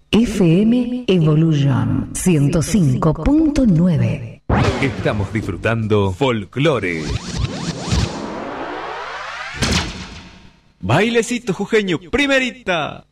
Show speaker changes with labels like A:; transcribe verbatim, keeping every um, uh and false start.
A: F M Evolution ciento cinco punto nueve.
B: Estamos disfrutando folclore. Bailecito jujeño, primerita.